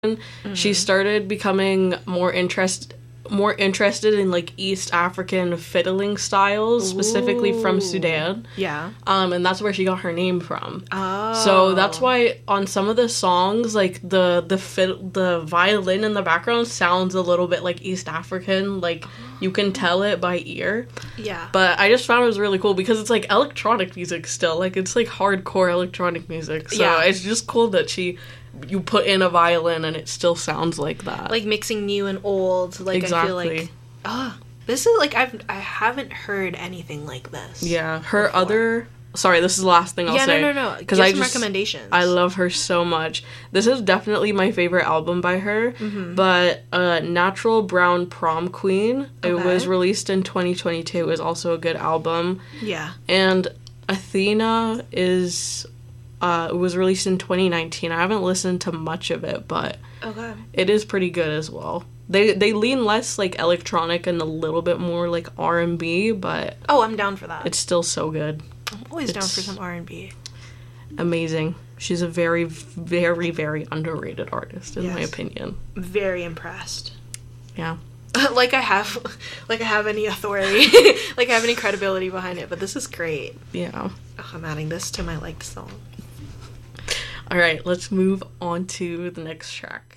she started becoming more interested in like East African fiddling styles, specifically from Sudan. Yeah. And that's where she got her name from. Oh. So that's why on some of the songs, like the violin in the background sounds a little bit like East African. Like you can tell it by ear. Yeah. But I just found it was really cool because it's like electronic music still. Like it's like hardcore electronic music. So it's just cool that you put in a violin and it still sounds like that. Like mixing new and old. Like exactly. I feel like, this is like I haven't heard anything like this. Yeah, her before. Sorry, this is the last thing I'll say. No. Because I just recommendations. I love her so much. This is definitely my favorite album by her. Mm-hmm. But Natural Brown Prom Queen, it was released in 2022, is also a good album. Yeah. And Athena is it was released in 2019. I haven't listened to much of it, but it is pretty good as well. They lean less like electronic and a little bit more like R&B, but I'm down for that. It's still so good. I'm always down for some R&B. Amazing. She's a very, very, very underrated artist in my opinion. Very impressed. Yeah. like I have any authority, like I have any credibility behind it, but this is great. Yeah. I'm adding this to my liked song. All right, let's move on to the next track.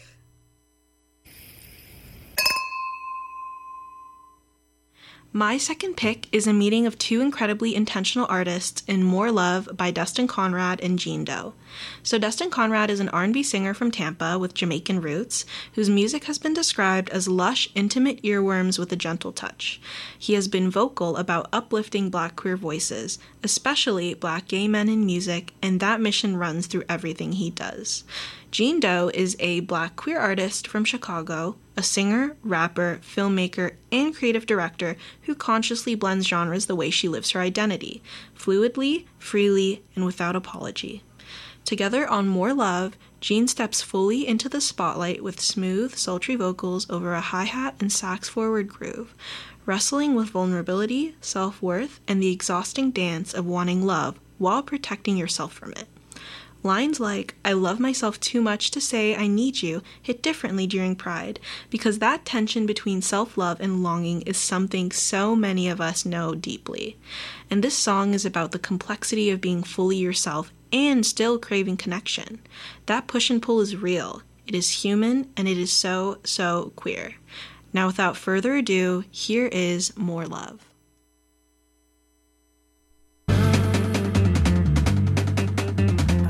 My second pick is a meeting of two incredibly intentional artists in More Love by Dustin Conrad and Jean Doe. So Dustin Conrad is an R&B singer from Tampa with Jamaican roots, whose music has been described as lush, intimate earworms with a gentle touch. He has been vocal about uplifting Black queer voices, especially Black gay men in music, and that mission runs through everything he does. Jean Doe is a Black queer artist from Chicago, a singer, rapper, filmmaker, and creative director who consciously blends genres the way she lives her identity, fluidly, freely, and without apology. Together on More Love, Jean steps fully into the spotlight with smooth, sultry vocals over a hi-hat and sax-forward groove, wrestling with vulnerability, self-worth, and the exhausting dance of wanting love while protecting yourself from it. Lines like, "I love myself too much to say I need you," hit differently during Pride, because that tension between self-love and longing is something so many of us know deeply. And this song is about the complexity of being fully yourself and still craving connection. That push and pull is real, it is human, and it is so, so queer. Now, without further ado, here is More Love.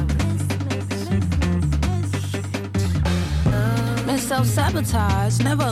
Self-sabotage, never